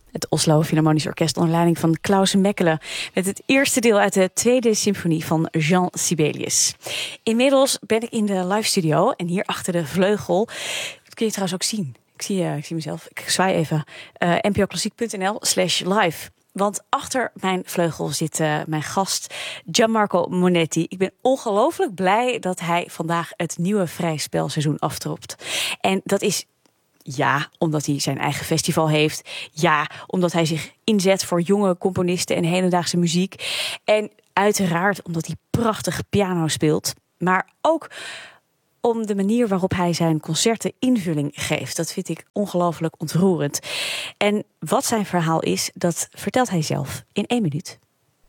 Het Oslo Philharmonisch Orkest onder leiding van Klaus Mechelen, met het eerste deel uit de tweede symfonie van Jean Sibelius. Inmiddels ben ik in de live studio en hier achter de vleugel. Dat kun je trouwens ook zien. Ik zie mezelf. Ik zwaai even. npoklassiek.nl/live. Want achter mijn vleugel zit mijn gast Gianmarco Monetti. Ik ben ongelooflijk blij dat hij vandaag het nieuwe vrij spelseizoen aftropt. En dat is omdat hij zijn eigen festival heeft. Ja, omdat hij zich inzet voor jonge componisten en hedendaagse muziek. En uiteraard omdat hij prachtig piano speelt. Maar ook om de manier waarop hij zijn concerten invulling geeft. Dat vind ik ongelooflijk ontroerend. En wat zijn verhaal is, dat vertelt hij zelf in 1 minuut.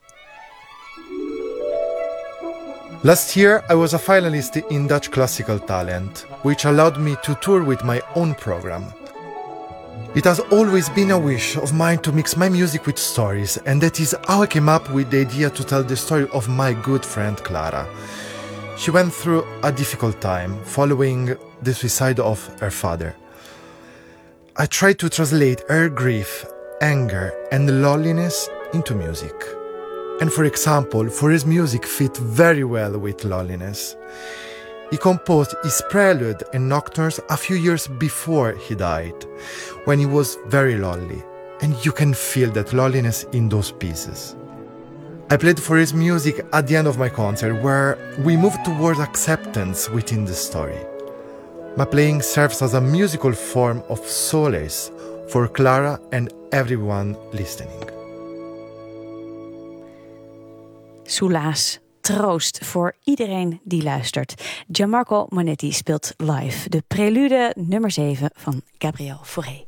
Last year, I was a finalist in Dutch Classical Talent, which allowed me to tour with my own program. It has always been a wish of mine to mix my music with stories, and that is how I came up with the idea to tell the story of my good friend Clara. She went through a difficult time following the suicide of her father. I tried to translate her grief, anger, and loneliness into music. And for example, for his music fit very well with loneliness. He composed his prelude and nocturnes a few years before he died, when he was very lonely. And you can feel that loneliness in those pieces. I played for his music at the end of my concert, where we moved towards acceptance within the story. My playing serves as a musical form of solace for Clara and everyone listening. Soelaas, troost voor iedereen die luistert. Gianmarco Monetti speelt live de prelude nummer 7 van Gabriel Fauré.